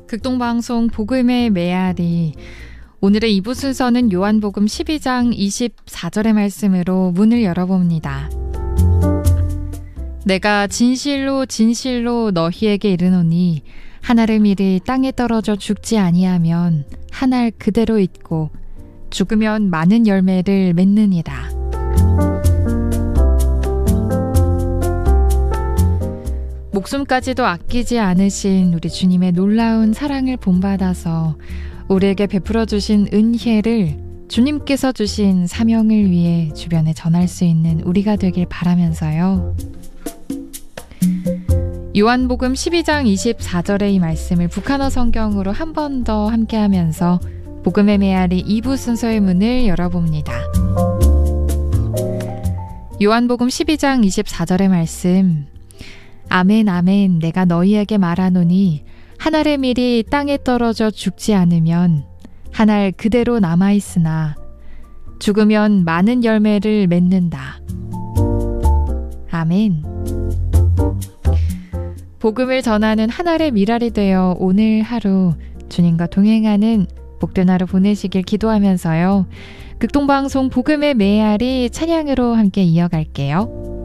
극동방송 복음의 메아리, 오늘의 2부 순서는 요한복음 12장 24절의 말씀으로 문을 열어봅니다. 내가 진실로 진실로 너희에게 이르노니 한 알의 밀이 땅에 떨어져 죽지 아니하면 한 알 그대로 있고 죽으면 많은 열매를 맺느니라. 목숨까지도 아끼지 않으신 우리 주님의 놀라운 사랑을 본받아서 우리에게 베풀어 주신 은혜를 주님께서 주신 사명을 위해 주변에 전할 수 있는 우리가 되길 바라면서요. 요한복음 12장 24절의 이 말씀을 북한어 성경으로 한 번 더 함께하면서 복음의 메아리 2부 순서의 문을 열어봅니다. 요한복음 12장 24절의 말씀, 아멘 아멘 내가 너희에게 말하노니 한 알의 밀이 땅에 떨어져 죽지 않으면 한 알 그대로 남아있으나 죽으면 많은 열매를 맺는다. 아멘. 복음을 전하는 한 알의 밀알이 되어 오늘 하루 주님과 동행하는 복된 하루 보내시길 기도하면서요. 극동방송 복음의 메아리 찬양으로 함께 이어갈게요.